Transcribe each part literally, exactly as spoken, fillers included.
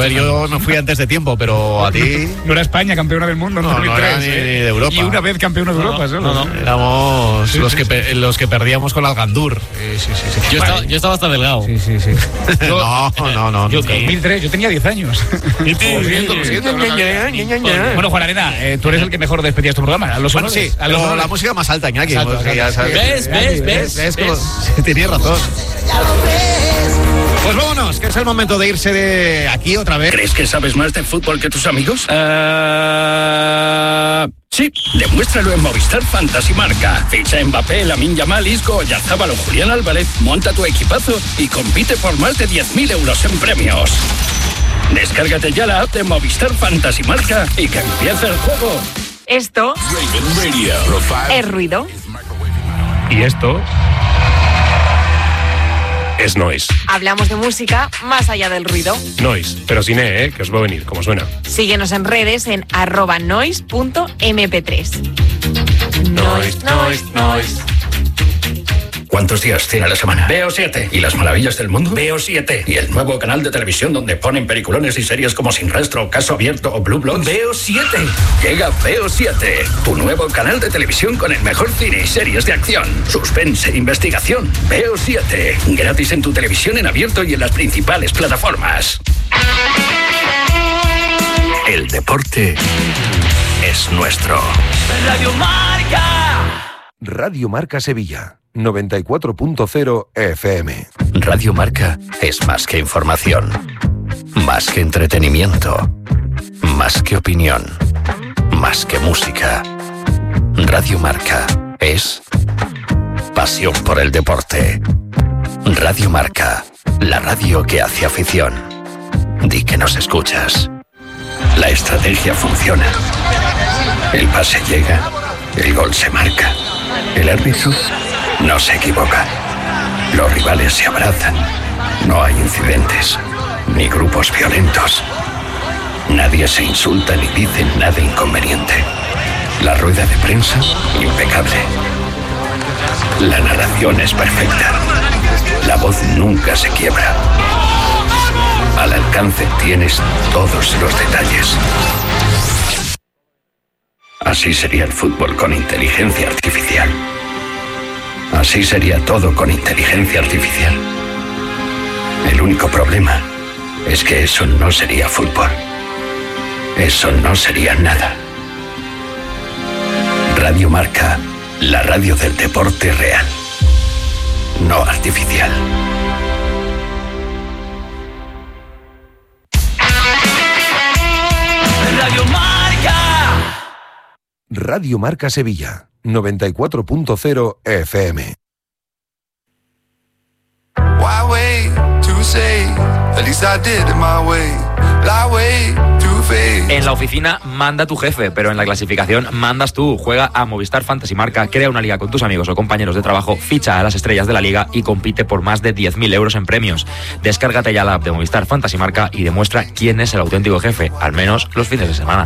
ver, yo me fui antes de tiempo, pero a ti... No era España campeona del mundo en no, dos mil tres. No era ni, ¿eh? ni de Europa. Y una vez campeona de no, Europa, no, solo. No, no. Éramos sí, los, sí, que pe- los que perdíamos con Algandur. Sí, sí, sí. sí. Yo, vale. estaba, yo estaba hasta delgado. Sí, sí, sí. Yo, no, no, no. Yo, dos mil tres, yo tenía diez años. Lo siento, lo siento. Bueno, Juan Arena, eh, tú eres el que mejor despedías tu programa. A los bueno, honores, sí, a los pero honores. La música más alta, Iñaki. Exacto, Pues, ya sabes. ¿Ves, ves, ves? ¿Ves? ¿Ves? Tenías razón. Pues vámonos, que es el momento de irse de aquí otra vez. ¿Crees que sabes más de fútbol que tus amigos? Uh... Sí, demuéstralo en Movistar Fantasy Marca. Ficha en Mbappé, Lamine Yamal, Isco, Oyarzabal o Julián Álvarez, monta tu equipazo y compite por más de diez mil euros en premios. Descárgate ya la app de Movistar Fantasy Marca y que empiece el juego. Esto es ruido. Y esto es noise. Hablamos de música más allá del ruido. Noise, pero sin E, ¿eh? Que os va a venir, como suena. Síguenos en redes en arroba noise punto eme pe tres. Noise, noise, noise. ¿Cuántos días tiene la semana? Veo siete. ¿Y las maravillas del mundo? Veo siete. ¿Y el nuevo canal de televisión donde ponen peliculones y series como Sin Rastro, Caso Abierto o Blue Bloods? Veo siete. Llega Veo siete, tu nuevo canal de televisión con el mejor cine y series de acción, suspense, investigación. Veo siete. Gratis en tu televisión en abierto y en las principales plataformas. El deporte es nuestro. Radio Marca. Radio Marca Sevilla. noventa y cuatro punto cero F M. Radio Marca es más que información, más que entretenimiento, más que opinión, más que música. Radio Marca es pasión por el deporte. Radio Marca, la radio que hace afición. Di que nos escuchas. La estrategia funciona. El pase llega, el gol se marca. El árbitro no se equivoca. Los rivales se abrazan. No hay incidentes, ni grupos violentos. Nadie se insulta ni dice nada inconveniente. La rueda de prensa, impecable. La narración es perfecta. La voz nunca se quiebra. Al alcance tienes todos los detalles. Así sería el fútbol con inteligencia artificial. Así sería todo con inteligencia artificial. El único problema es que eso no sería fútbol. Eso no sería nada. Radio Marca, la radio del deporte real, no artificial. Radio Marca. Radio Marca Sevilla. noventa y cuatro punto cero F M. Why wait to say, at least I did it my way. Lie way to face. En la oficina manda tu jefe, pero en la clasificación mandas tú. Juega a Movistar Fantasy Marca, crea una liga con tus amigos o compañeros de trabajo, ficha a las estrellas de la liga y compite por más de diez mil euros en premios. Descárgate ya la app de Movistar Fantasy Marca y demuestra quién es el auténtico jefe, al menos los fines de semana.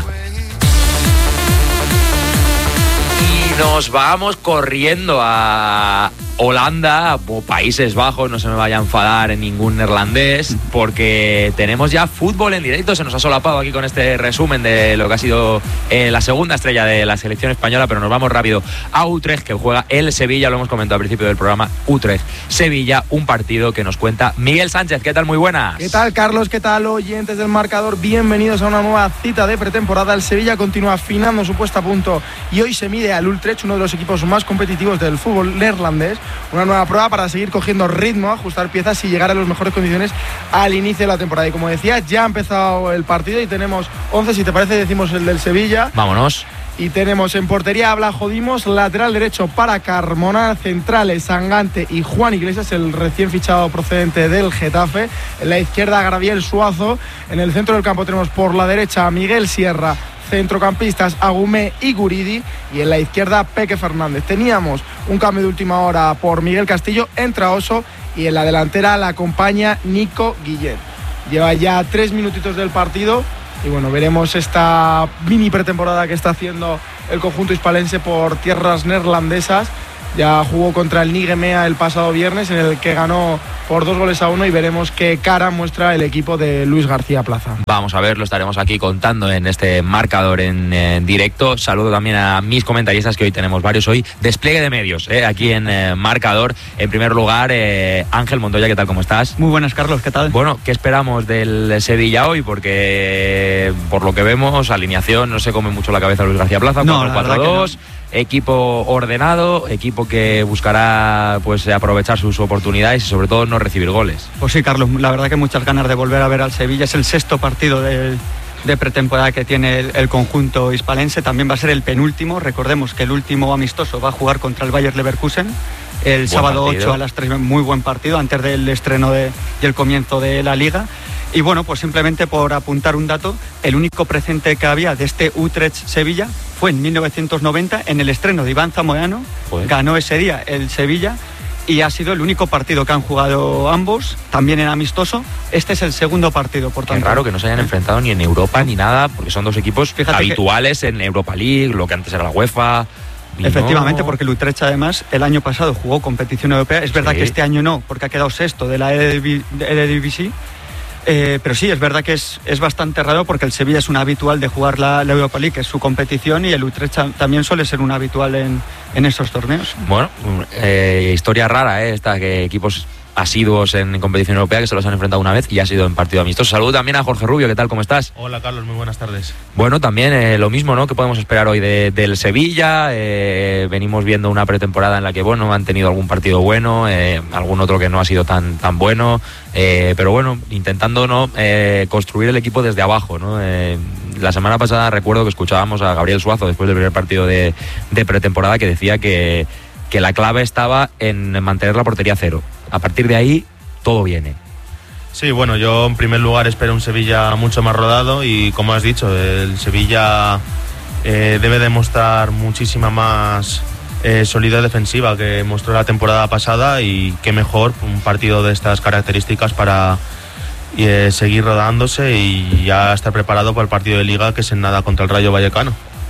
Nos vamos corriendo a Holanda o Países Bajos, no se me vaya a enfadar en ningún neerlandés, porque tenemos ya fútbol en directo. Se nos ha solapado aquí con este resumen de lo que ha sido eh, la segunda estrella de la selección española, pero nos vamos rápido a Utrecht, que juega el Sevilla, lo hemos comentado al principio del programa. Utrecht, Sevilla, un partido que nos cuenta Miguel Sánchez. ¿Qué tal? Muy buenas. ¿Qué tal, Carlos? ¿Qué tal, oyentes del marcador? Bienvenidos a una nueva cita de pretemporada. El Sevilla continúa afinando su puesta a punto y hoy se mide al Utrecht, uno de los equipos más competitivos del fútbol neerlandés. Una nueva prueba para seguir cogiendo ritmo, ajustar piezas y llegar a las mejores condiciones al inicio de la temporada. Y como decía, ya ha empezado el partido y tenemos once, si te parece decimos el del Sevilla. Vámonos. Y tenemos en portería a Blajo Dimos, lateral derecho para Carmona, centrales Sangante y Juan Iglesias, el recién fichado procedente del Getafe. En la izquierda Gabriel Suazo. En el centro del campo tenemos por la derecha a Miguel Sierra, centrocampistas Agumé y Guridi, y en la izquierda Peque Fernández. Teníamos un cambio de última hora por Miguel Castillo, entra Oso, y en la delantera la acompaña Nico Guillén. Lleva ya tres minutitos del partido y bueno, veremos esta mini pretemporada que está haciendo el conjunto hispalense por tierras neerlandesas. Ya jugó contra el Nigemea el pasado viernes, en el que ganó por dos goles a uno, y veremos qué cara muestra el equipo de Luis García Plaza. Vamos a ver, lo estaremos aquí contando en este marcador en, en directo. Saludo también a mis comentaristas, que hoy tenemos varios. Hoy despliegue de medios, eh, aquí en eh, marcador. En primer lugar, eh, Ángel Montoya, ¿qué tal? ¿Cómo estás? Muy buenas, Carlos, ¿qué tal? Bueno, ¿qué esperamos del Sevilla hoy? Porque por lo que vemos, alineación, no se come mucho la cabeza Luis García Plaza. No, cuatro cuatro dos, equipo ordenado, equipo que buscará pues aprovechar sus oportunidades y sobre todo no recibir goles. Pues sí, Carlos, la verdad que muchas ganas de volver a ver al Sevilla. Es el sexto partido de, de pretemporada que tiene el, el conjunto hispalense. También va a ser el penúltimo. Recordemos que el último amistoso va a jugar contra el Bayer Leverkusen el buen sábado partido. ocho a las tres. Muy buen partido, antes del estreno de, y el comienzo de la Liga. Y bueno, pues simplemente por apuntar un dato, el único presente que había de este Utrecht-Sevilla fue en mil novecientos noventa, en el estreno de Iván Zamorano. Joder. Ganó ese día el Sevilla y ha sido el único partido que han jugado ambos, también en amistoso. Este es el segundo partido, por tanto. Es raro que no se hayan enfrentado ni en Europa ni nada, porque son dos equipos Fíjate habituales que... en Europa League, lo que antes era la UEFA. Efectivamente, no... porque el Utrecht además el año pasado jugó competición europea. Es verdad sí. que este año no, porque ha quedado sexto de la Eredivisie. Eh, pero sí, es verdad que es, es bastante raro, porque el Sevilla es un habitual de jugar la, la Europa League, que es su competición, y el Utrecht también suele ser un habitual en, en esos torneos. Bueno, eh, historia rara, ¿eh? Esta, que equipos asiduos en competición europea que se los han enfrentado una vez y ha sido en partido amistoso. Saludos también a Jorge Rubio, ¿qué tal? ¿Cómo estás? Hola, Carlos, muy buenas tardes. Bueno, también eh, lo mismo, ¿no? Que podemos esperar hoy de, del Sevilla. Eh, venimos viendo una pretemporada en la que, bueno, han tenido algún partido bueno, eh, algún otro que no ha sido tan, tan bueno, eh, pero bueno, intentando no eh, construir el equipo desde abajo, ¿no? Eh, la semana pasada recuerdo que escuchábamos a Gabriel Suazo después del primer partido de, de pretemporada, que decía que, que la clave estaba en mantener la portería cero. A partir de ahí, todo viene. Sí, bueno, yo en primer lugar espero un Sevilla mucho más rodado y, como has dicho, el Sevilla eh, debe demostrar muchísima más eh, solidez defensiva que mostró la temporada pasada, y qué mejor un partido de estas características para eh, seguir rodándose y ya estar preparado para el partido de Liga, que es en nada, contra el Rayo Vallecano.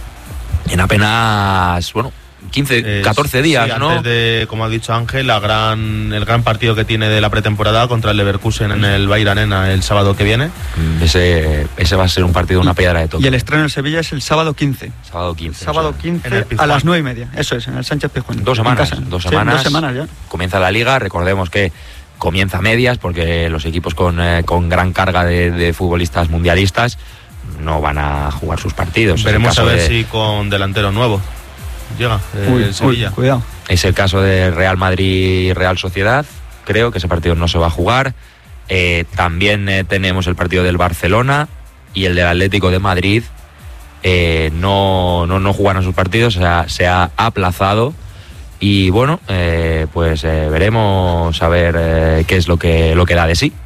En apenas, bueno... quince, catorce días, sí, ¿no? Antes de, como ha dicho Ángel, la gran, el gran partido que tiene de la pretemporada contra el Leverkusen en el Bayern Arena el sábado que viene. Ese, ese va a ser un partido, una piedra de toque. Y el estreno en Sevilla es el sábado quince. Sábado quince. Sábado quince a las nueve y media. Eso es, en el Sánchez Pizjuán. Dos semanas. Dos semanas. Sí, dos semanas ya. Comienza la Liga. Recordemos que comienza a medias, porque los equipos con, eh, con gran carga de, de futbolistas mundialistas no van a jugar sus partidos. Veremos a ver de... si con delantero nuevo llega eh, uy, el Sevilla. Uy, cuidado. Es el caso de Real Madrid y Real Sociedad. Creo que ese partido no se va a jugar. Eh, también eh, tenemos el partido del Barcelona y el del Atlético de Madrid. Eh, no, no, no jugaron sus partidos, o sea, se ha aplazado. Y bueno, eh, pues eh, veremos a ver eh, qué es lo que, lo que da de sí.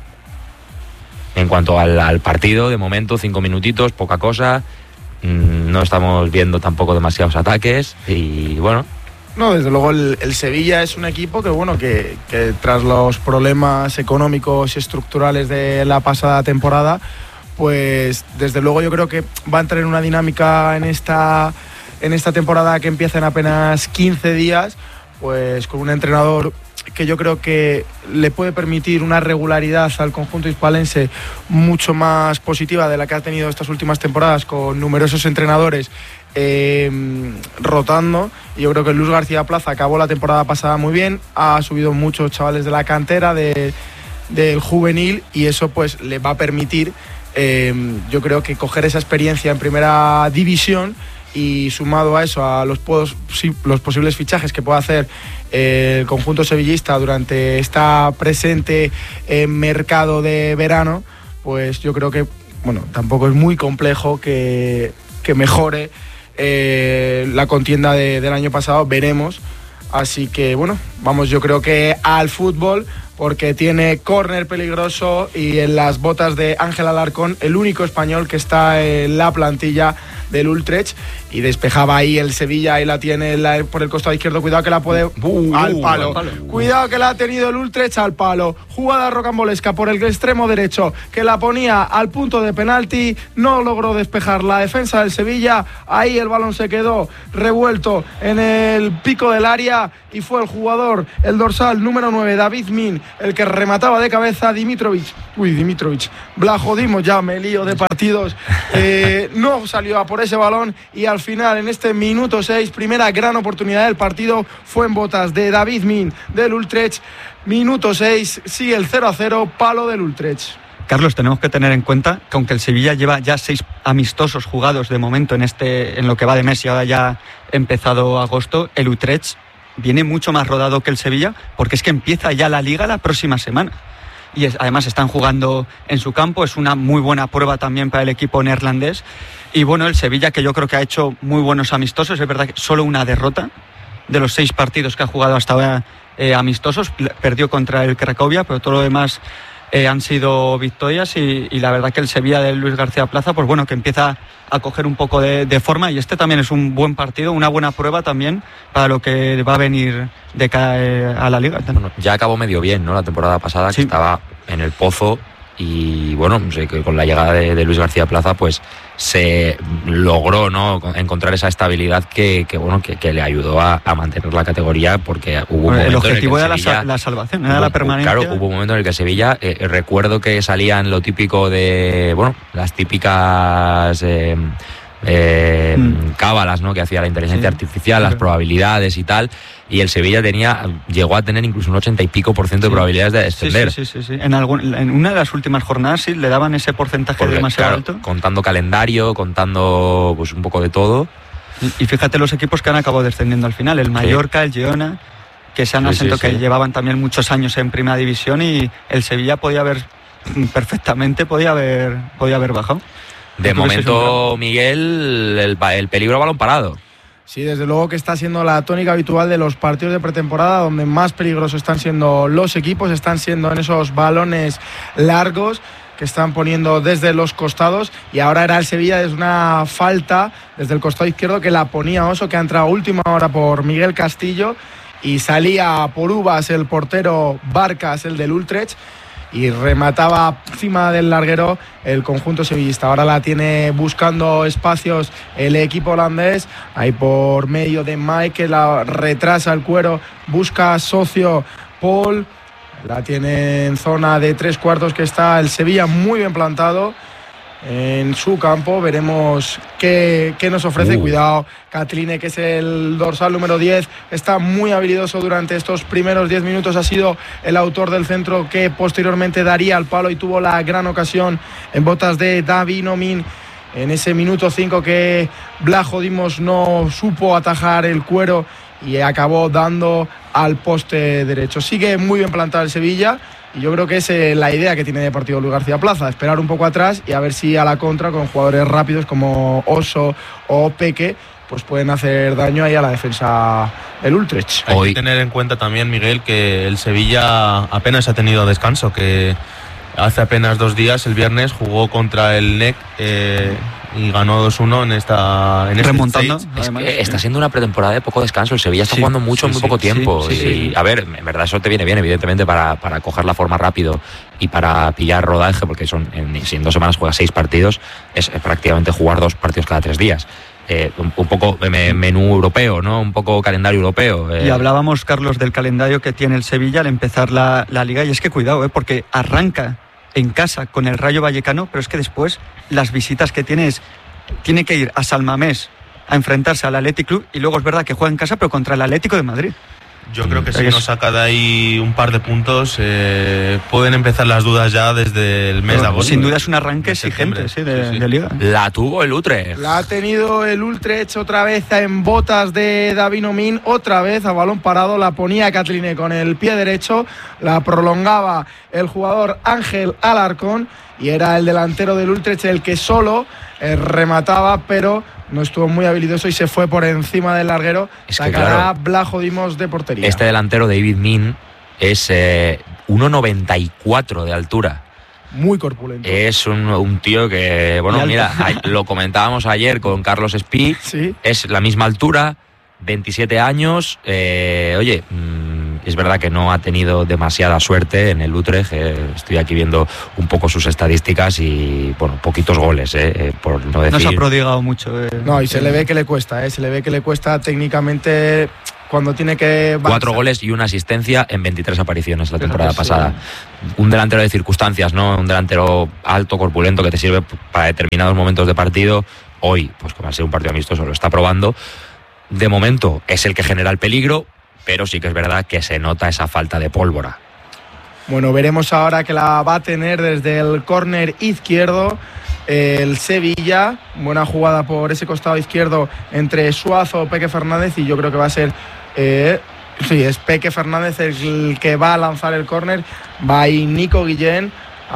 En cuanto al, al partido, de momento, cinco minutitos, poca cosa. No estamos viendo tampoco demasiados ataques y bueno. No, desde luego el, el Sevilla es un equipo que, bueno, que, que tras los problemas económicos y estructurales de la pasada temporada, pues desde luego yo creo que va a entrar en una dinámica en esta, en esta temporada que empieza en apenas quince días, pues con un entrenador que yo creo que le puede permitir una regularidad al conjunto hispalense mucho más positiva de la que ha tenido estas últimas temporadas, con numerosos entrenadores eh, rotando. Y yo creo que Luis García Plaza acabó la temporada pasada muy bien, ha subido muchos chavales de la cantera, de, del juvenil, y eso pues le va a permitir, eh, yo creo que coger esa experiencia en primera división, y sumado a eso, a los, pos- los posibles fichajes que pueda hacer eh, el conjunto sevillista durante esta presente eh, mercado de verano, pues yo creo que, bueno, tampoco es muy complejo que, que mejore eh, la contienda de, del año pasado. Veremos. Así que, bueno, vamos, yo creo que al fútbol, porque tiene córner peligroso y en las botas de Ángel Alarcón, el único español que está en la plantilla del Utrecht, y despejaba ahí el Sevilla, ahí la tiene la, por el costado izquierdo, cuidado que la puede uh, al, palo. al palo, cuidado que la ha tenido el Utrecht al palo, jugada rocambolesca por el extremo derecho, que la ponía al punto de penalti, no logró despejar la defensa del Sevilla, ahí el balón se quedó revuelto en el pico del área y fue el jugador, el dorsal número nueve, David Min, el que remataba de cabeza. Dimitrovic, uy Dimitrovic, Blahodimos, ya me lío de partidos, eh, no salió a por ese balón y al final en este minuto seis, primera gran oportunidad del partido, fue en botas de David Min del Utrecht. Minuto seis, sigue el cero a cero, palo del Utrecht. Carlos, tenemos que tener en cuenta que aunque el Sevilla lleva ya seis amistosos jugados de momento en este en lo que va de mes y ahora ya ha empezado agosto, el Utrecht viene mucho más rodado que el Sevilla, porque es que empieza ya la Liga la próxima semana. Y es, además están jugando en su campo, es una muy buena prueba también para el equipo neerlandés. Y bueno, el Sevilla, que yo creo que ha hecho muy buenos amistosos, es verdad que solo una derrota de los seis partidos que ha jugado hasta ahora eh, amistosos, perdió contra el Cracovia, pero todo lo demás eh, han sido victorias y, y la verdad que el Sevilla de Luis García Plaza, pues bueno, que empieza a coger un poco de, de forma, y este también es un buen partido, una buena prueba también para lo que va a venir de cara eh, a la Liga. Bueno, ya acabó medio bien, ¿no? La temporada pasada, sí, que estaba en el pozo, y bueno, no sé, que con la llegada de, de Luis García Plaza pues se logró, ¿no?, encontrar esa estabilidad que, que bueno que, que le ayudó a, a mantener la categoría, porque hubo un bueno, momento el objetivo en el que era Sevilla, la, la salvación, era hubo, la permanencia. Claro, hubo un momento en el que Sevilla, eh, recuerdo que salían lo típico de, bueno, las típicas eh, eh, mm. cábalas, ¿no?, que hacía la inteligencia sí, artificial, claro, las probabilidades y tal, y el Sevilla tenía llegó a tener incluso un ochenta y pico por ciento de sí, probabilidades de descender. Sí, sí, sí, sí. En, algún, en una de las últimas jornadas sí le daban ese porcentaje Porque, demasiado claro, alto. Contando calendario, contando pues un poco de todo. Y, y fíjate los equipos que han acabado descendiendo al final, el Mallorca, sí, el Girona, que se han sí, asentado, sí, que sí, llevaban también muchos años en primera división, y el Sevilla podía haber, perfectamente podía haber, podía haber bajado. De momento, Miguel, el, el peligro balón parado. Sí, desde luego que está siendo la tónica habitual de los partidos de pretemporada, donde más peligrosos están siendo los equipos, están siendo en esos balones largos que están poniendo desde los costados, y ahora era el Sevilla desde una falta desde el costado izquierdo que la ponía Oso, que ha entrado a última hora por Miguel Castillo, y salía por uvas el portero Barcas, el del Utrecht, y remataba encima del larguero el conjunto sevillista. Ahora la tiene buscando espacios el equipo holandés, ahí por medio de Mike, que la retrasa el cuero, busca socio Paul, la tiene en zona de tres cuartos, que está el Sevilla muy bien plantado en su campo. Veremos qué, qué nos ofrece. Uh. Cuidado, Catline, que es el dorsal número diez, está muy habilidoso durante estos primeros diez minutos, ha sido el autor del centro que posteriormente daría al palo, y tuvo la gran ocasión en botas de David Nomin en ese minuto cinco que Blahodimos no supo atajar el cuero y acabó dando al poste derecho. Sigue muy bien plantado el Sevilla, y yo creo que es eh, la idea que tiene Deportivo Luis García Plaza, esperar un poco atrás y a ver si a la contra, con jugadores rápidos como Oso o Peque, pues pueden hacer daño ahí a la defensa del Utrecht. Hay que tener en cuenta también, Miguel, que el Sevilla apenas ha tenido descanso, que hace apenas dos días, el viernes, jugó contra el N E C eh, y ganó dos uno en esta en remontando. Este es que está siendo una pretemporada de poco descanso. El Sevilla está sí, jugando mucho sí, en muy poco sí, tiempo. Sí, sí, y, sí. A ver, en verdad eso te viene bien, evidentemente, para, para coger la forma rápido y para pillar rodaje, porque son en, si en dos semanas juegas seis partidos, es, es prácticamente jugar dos partidos cada tres días. Eh, un, un poco eh, menú europeo, ¿no? Un poco calendario europeo. Eh. Y hablábamos, Carlos, del calendario que tiene el Sevilla al empezar la, la Liga, y es que cuidado, ¿eh? Porque arranca en casa con el Rayo Vallecano, pero es que después las visitas que tiene es, tiene que ir a San Mamés a enfrentarse al Athletic Club, y luego es verdad que juega en casa, pero contra el Atlético de Madrid. Yo creo que si nos saca de ahí un par de puntos, eh, pueden empezar las dudas ya desde el mes pero, de agosto. Sin duda es un arranque exigente, sí, de, sí, sí. de Liga. La tuvo el Utrecht. La ha tenido el Utrecht otra vez en botas de David Nomin, otra vez a balón parado, la ponía Catline con el pie derecho, la prolongaba el jugador Ángel Alarcón, y era el delantero del Utrecht el que solo eh, remataba, pero no estuvo muy habilidoso y se fue por encima del larguero. Es que sacará claro, Blahodimos de portería. Este delantero, David Min, es eh, uno noventa y cuatro de altura. Muy corpulento. Es un, un tío que, bueno, mira, lo comentábamos ayer con Carlos Espí, ¿sí? Es la misma altura, veintisiete años, eh, oye, mmm, es verdad que no ha tenido demasiada suerte en el Utrecht, eh, estoy aquí viendo un poco sus estadísticas y, bueno, poquitos goles, eh, eh, por no decir... No se ha prodigado mucho. Eh. No, y se le ve que le cuesta, eh, se le ve que le cuesta técnicamente... Cuando tiene que... Cuatro goles y una asistencia en veintitrés apariciones la temporada sí. pasada. Un delantero de circunstancias, ¿no? Un delantero alto, corpulento, que te sirve para determinados momentos de partido. Hoy, pues como ha sido un partido amistoso, lo está probando. De momento es el que genera el peligro, pero sí que es verdad que se nota esa falta de pólvora. Bueno, veremos ahora que la va a tener desde el córner izquierdo el Sevilla. Buena jugada por ese costado izquierdo entre Suazo, Peque Fernández, y yo creo que va a ser... Eh, sí, es Peque Fernández el que va a lanzar el córner. Va ahí Nico Guillén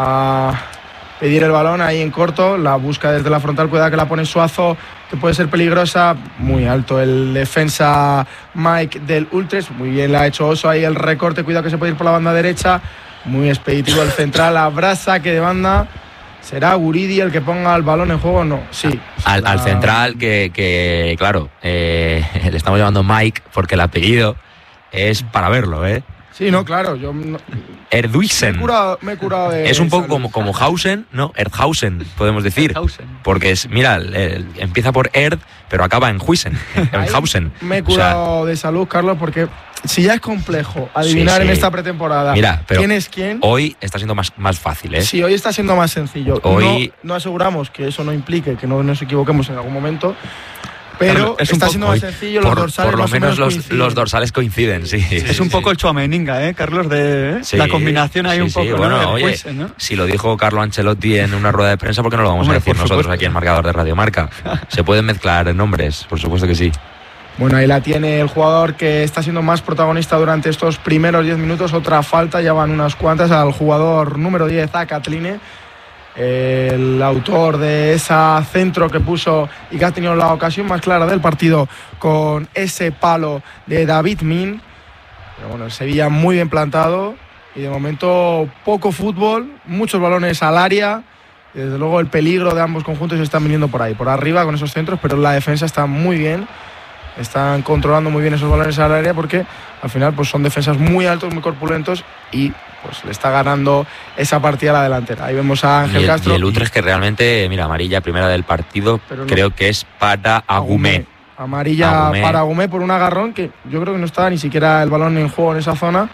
a pedir el balón ahí en corto, la busca desde la frontal, cuidado que la pone Suazo, que puede ser peligrosa. Muy alto el defensa Mike del Utrecht, muy bien la ha hecho Oso ahí el recorte, cuidado que se puede ir por la banda derecha, muy expeditivo el central, habrá saque de banda. ¿Será Guridi el que ponga el balón en juego o no? Sí. Al, al central que, que claro, eh, le estamos llamando Mike porque el apellido es para verlo, ¿eh? Sí, no, claro. Yo no... Erdhuisen. Me he curado, me he curado de... Es un poco como, como Hausen, ¿no? Erdhausen, podemos decir. Erdhausen. Porque es, mira, el, empieza por Erd, pero acaba en Huisen, Erdhausen. Me he curado o sea, de salud, Carlos, porque si ya es complejo adivinar sí, sí. en esta pretemporada mira, pero quién es quién. Hoy está siendo más, más fácil, ¿eh? Sí, hoy está siendo más sencillo. Hoy... No, no aseguramos que eso no implique que no nos equivoquemos en algún momento. Pero es está siendo más sencillo, los por, dorsales por lo menos, menos los, los dorsales coinciden, sí. sí es un sí. poco el Chouameninga, ¿eh, Carlos? De ¿eh? Sí, la combinación ahí sí, un poco. Sí. Bueno, ¿no? oye, Juice, ¿no? si lo dijo Carlo Ancelotti en una rueda de prensa, ¿por qué no lo vamos Hombre, a decir nosotros supuesto. aquí en Marcador de Radio Marca? Se pueden mezclar nombres, por supuesto que sí. Bueno, ahí la tiene el jugador que está siendo más protagonista durante estos primeros diez minutos. Otra falta, ya van unas cuantas al jugador número diez, a Catline. El autor de esa centro que puso y que ha tenido la ocasión más clara del partido con ese palo de David Min. Pero bueno, el Sevilla muy bien plantado y de momento poco fútbol, muchos balones al área. Y desde luego el peligro de ambos conjuntos se están viniendo por ahí, por arriba con esos centros, pero la defensa está muy bien. Están controlando muy bien esos balones al área porque al final pues son defensas muy altos, muy corpulentos y pues le está ganando esa partida a la delantera. Ahí vemos a Ángel y el, Castro. Y el Utrecht que realmente, mira, amarilla primera del partido, no, creo que es para Agumé. Amarilla Agumé. para Agumé por un agarrón que yo creo que no estaba ni siquiera el balón en juego en esa zona.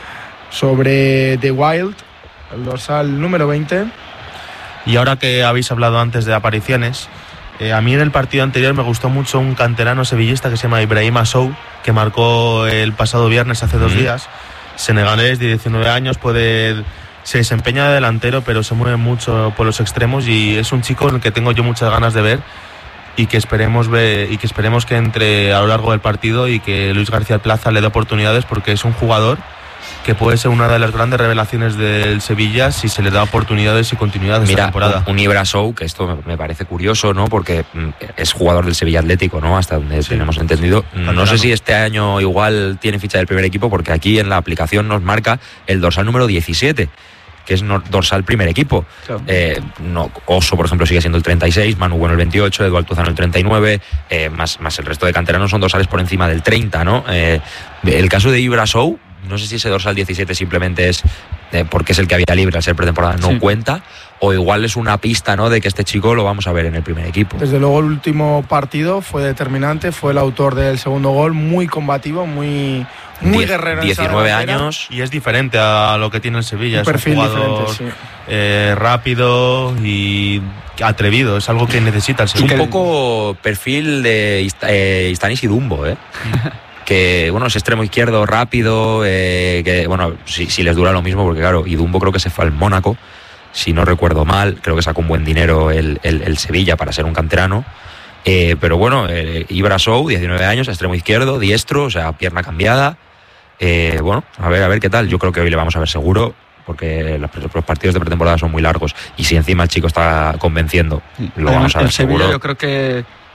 Sobre The Wild, el dorsal número veinte. Y ahora que habéis hablado antes de apariciones, Eh, a mí en el partido anterior me gustó mucho un canterano sevillista que se llama Ibrahim Assou, que marcó el pasado viernes hace dos mm. días. Senegalés de diecinueve años, puede, se desempeña de delantero, pero se mueve mucho por los extremos y es un chico en el que tengo yo muchas ganas de ver y que esperemos ver, y que esperemos que entre a lo largo del partido y que Luis García Plaza le dé oportunidades porque es un jugador que puede ser una de las grandes revelaciones del Sevilla si se le da oportunidades y continuidad esta Mira, temporada. Un, un Ibra Sow, que esto me parece curioso, ¿no? Porque es jugador del Sevilla Atlético, ¿no? Hasta donde sí. tenemos entendido. No claro. sé si este año igual tiene ficha del primer equipo, porque aquí en la aplicación nos marca el dorsal número diecisiete, que es dorsal primer equipo. Claro. Eh, no, Oso, por ejemplo, sigue siendo el treinta y seis, Manu Bueno el veintiocho, Edu Altozano el treinta y nueve, eh, más, más el resto de canteranos son dorsales por encima del treinta, ¿no? Eh, el caso de Ibra Sow, no sé si ese dorsal diecisiete simplemente es eh, porque es el que había libre al ser pretemporada, no sí. cuenta, o igual es una pista, ¿no?, de que este chico lo vamos a ver en el primer equipo. Desde luego el último partido fue determinante, fue el autor del segundo gol, muy combativo, muy, muy Die- guerrero. diecinueve años. Y es diferente a lo que tiene el Sevilla, un es perfil un jugador diferente, sí. eh, rápido y atrevido, es algo que necesita el Sevilla. Es un poco perfil de Ist- eh, Stanis y Dumbo, ¿eh? Que bueno, es extremo izquierdo, rápido, eh, que bueno, si, si les dura lo mismo, porque claro, Idumbo creo que se fue al Mónaco, si no recuerdo mal, creo que sacó un buen dinero el, el, el Sevilla para ser un canterano, eh, pero bueno, eh, Ibra Sow, diecinueve años, extremo izquierdo, diestro, o sea, pierna cambiada, eh, bueno, a ver, a ver qué tal, yo creo que hoy le vamos a ver seguro, porque los, los partidos de pretemporada son muy largos, y si encima el chico está convenciendo, lo vamos a ver el Sevilla seguro. Yo creo que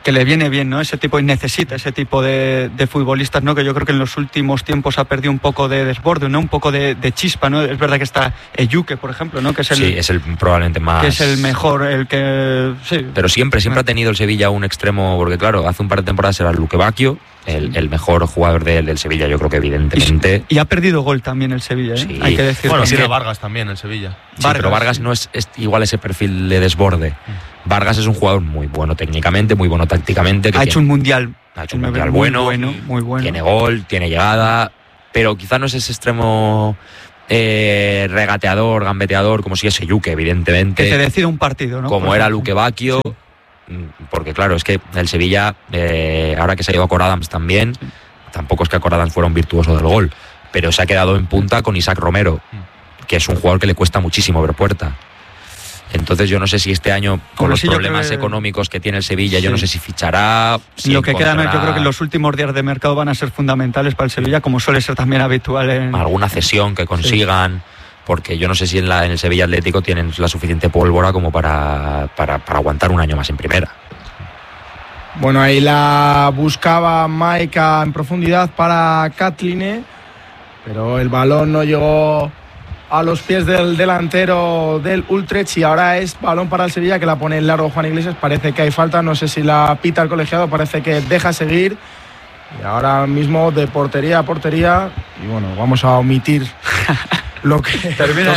que le viene bien, ¿no? Ese tipo, y necesita ese tipo de, de futbolistas, ¿no? Que yo creo que en los últimos tiempos ha perdido un poco de desborde, ¿no? Un poco de, de chispa, ¿no? Es verdad que está Eyuke, por ejemplo, ¿no? Que es el, sí, es el probablemente más... que es el mejor, el que... Sí. Pero siempre, siempre ha tenido el Sevilla un extremo, porque claro, hace un par de temporadas era Luque Bacchio, el, el mejor jugador del, del Sevilla, yo creo que evidentemente... Y, y ha perdido gol también el Sevilla, ¿eh? Sí. Hay que decir. Bueno, sí, tiene Vargas también el Sevilla. Sí, Vargas, pero Vargas sí. no es, es igual ese perfil de desborde. Mm. Vargas es un jugador muy bueno técnicamente, muy bueno tácticamente. Que ha tiene, hecho un mundial. Ha hecho un mundial bueno, bueno, muy bueno. Tiene gol, tiene llegada, pero quizá no es ese extremo eh, regateador, gambeteador, como si es Eyuke, evidentemente. Que te decide un partido, ¿no? Como Por era ejemplo. Luque Bacchio. Sí. Porque claro, es que el Sevilla, eh, ahora que se ha ido a Cor Adams también, sí. Tampoco es que a Cor Adams fuera un virtuoso del gol, pero se ha quedado en punta con Isaac Romero, que es un jugador que le cuesta muchísimo ver puerta. Entonces yo no sé si este año, con los sí, problemas que... económicos que tiene el Sevilla, sí. yo no sé si fichará. Si lo que encontrará... queda, yo creo que los últimos días de mercado van a ser fundamentales para el Sevilla, como suele ser también habitual en... Alguna cesión que consigan, sí. Porque yo no sé si en, la, en el Sevilla Atlético tienen la suficiente pólvora como para, para, para aguantar un año más en primera. Bueno, ahí la buscaba Maika en profundidad para Kathleen, pero el balón no llegó a los pies del delantero del Utrecht y ahora es balón para el Sevilla, que la pone en largo Juan Iglesias. Parece que hay falta, no sé si la pita el colegiado, parece que deja seguir. Y ahora mismo de portería a portería, y bueno, vamos a omitir lo que termina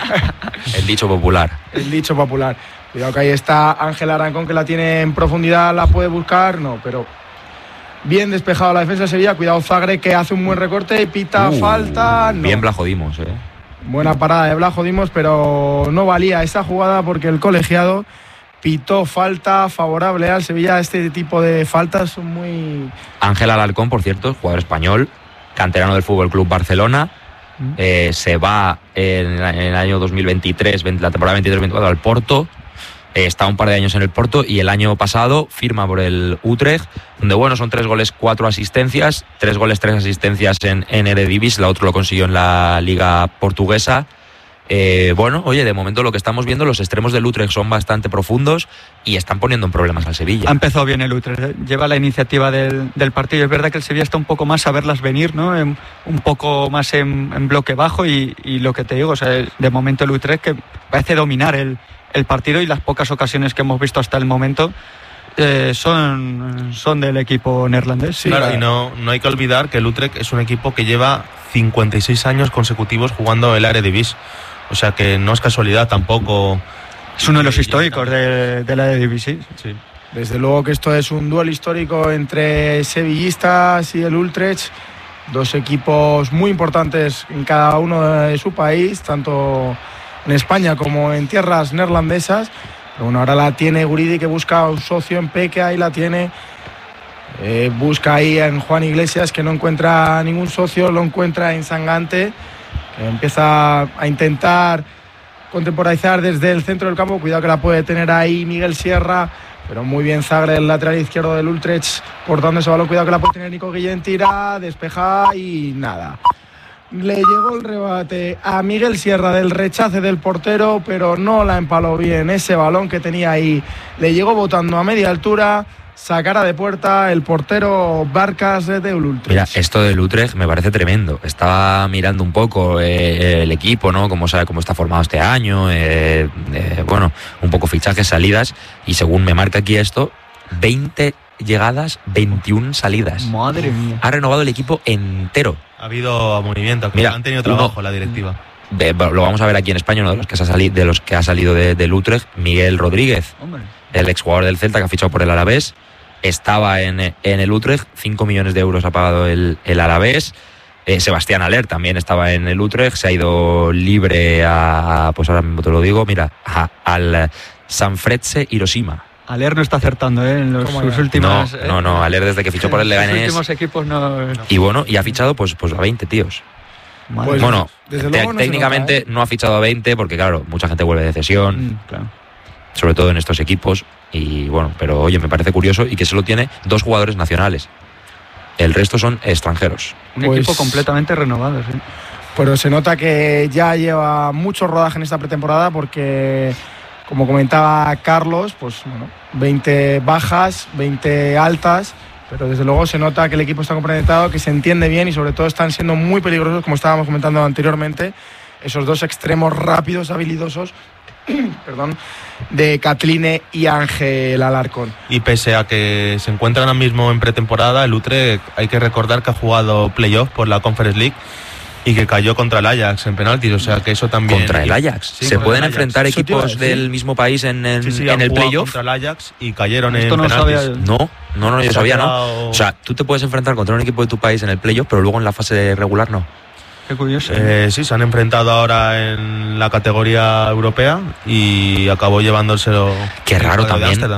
el dicho popular. El dicho popular. Cuidado que ahí está Ángel Arancón, que la tiene en profundidad, la puede buscar, no, pero bien despejado la defensa de Sevilla. Cuidado Zagre, que hace un buen recorte y pita uh, falta. No. Bien Blajodimos, eh. Buena parada de Blajodimos, pero no valía esa jugada porque el colegiado pitó falta favorable al Sevilla. Este tipo de faltas son muy... Ángel Alarcón, por cierto, jugador español, canterano del Fútbol Club Barcelona. ¿Mm? Eh, se va en, en el año dos mil veintitrés, la temporada veintitrés veinticuatro al Porto. Eh, está un par de años en el Porto y el año pasado firma por el Utrecht, donde bueno, son tres goles, cuatro asistencias, tres goles, tres asistencias en, en Eredivisie, la otra lo consiguió en la Liga Portuguesa. Eh, bueno, oye, de momento lo que estamos viendo, los extremos del Utrecht son bastante profundos y están poniendo en problemas al Sevilla. Ha empezado bien el Utrecht, ¿eh? Lleva la iniciativa del, del partido. Es verdad que el Sevilla está un poco más a verlas venir, ¿no? En, un poco más en, en bloque bajo y, y lo que te digo, o sea, de momento el Utrecht que parece dominar el, el partido y las pocas ocasiones que hemos visto hasta el momento eh, son, son del equipo neerlandés. Sí, claro, y no, no hay que olvidar que el Utrecht es un equipo que lleva cincuenta y seis años consecutivos jugando el Eredivisie. O sea que no es casualidad tampoco. Es uno de los históricos de, de la Eredivisie. Sí. Desde luego que esto es un duelo histórico entre sevillistas y el Utrecht. Dos equipos muy importantes en cada uno de su país, tanto en España como en tierras neerlandesas. Pero bueno, ahora la tiene Guridi, que busca un socio en Peque, ahí la tiene. Eh, busca ahí en Juan Iglesias, que no encuentra ningún socio, lo encuentra en Sangante, que empieza a intentar contemporizar desde el centro del campo. Cuidado que la puede tener ahí Miguel Sierra, pero muy bien Zagre, el lateral izquierdo del Utrecht, cortando ese balón. Cuidado que la puede tener Nico Guillén, tira, despeja y nada. Le llegó el rebate a Miguel Sierra del rechace del portero, pero no la empaló bien ese balón que tenía ahí. Le llegó botando a media altura, sacara de puerta el portero Barcas de Utrecht. Mira, esto del Utrecht me parece tremendo. Estaba mirando un poco eh, el equipo, ¿no? Cómo, sabe, cómo está formado este año, eh, eh, bueno, un poco fichajes, salidas, y según me marca aquí esto, veinte llegadas, veintiuna salidas. Madre mía. Ha renovado el equipo entero. Ha habido movimiento, mira, han tenido trabajo uno, la directiva. De, lo vamos a ver aquí en España, uno de los que, se ha, salido, de los que ha salido de, del Utrecht, Miguel Rodríguez, Hombre. el exjugador del Celta que ha fichado por el Alavés. Estaba en, en el Utrecht, cinco millones de euros ha pagado el, el Alavés. Eh, Sebastián Aller también estaba en el Utrecht, se ha ido libre a, pues ahora mismo te lo digo, mira, a, al Sanfrecce Hiroshima. Aller no está acertando, ¿eh? En los, sus últimos... No, eh, no, no, Aller desde que fichó por el Leganés. Los últimos equipos no... Y bueno, y ha fichado pues, pues a veinte tíos. Pues, bueno, te, no técnicamente nota, ¿eh? no ha fichado a veinte porque claro, mucha gente vuelve de cesión. Mm, claro. Sobre todo en estos equipos. Y bueno, pero oye, me parece curioso y que solo tiene dos jugadores nacionales. El resto son extranjeros. Un pues, equipo completamente renovado, sí. Pero se nota que ya lleva mucho rodaje en esta pretemporada porque como comentaba Carlos, pues bueno, veinte bajas, veinte altas, pero desde luego se nota que el equipo está complementado, que se entiende bien y sobre todo están siendo muy peligrosos, como estábamos comentando anteriormente, esos dos extremos rápidos, habilidosos, perdón, de Catline y Ángel Alarcón. Y pese a que se encuentra ahora mismo en pretemporada, el Utrecht hay que recordar que ha jugado playoff por la Conference League y que cayó contra el Ajax en penaltis, o sea que eso también... ¿Contra el Ajax? Sí, ¿Se pueden Ajax. enfrentar equipos del mismo país en, en, sí, sí, en el playoff? Contra el Ajax y cayeron Esto en no penaltis. sabía. No, no, no, yo Se sabía, ha ¿no? quedado- O sea, tú te puedes enfrentar contra un equipo de tu país en el playoff, pero luego en la fase regular no. Qué curioso. Eh, sí, se han enfrentado ahora en la categoría europea y acabó llevándoselo. Qué raro el Rayo de también. Ámsterdam.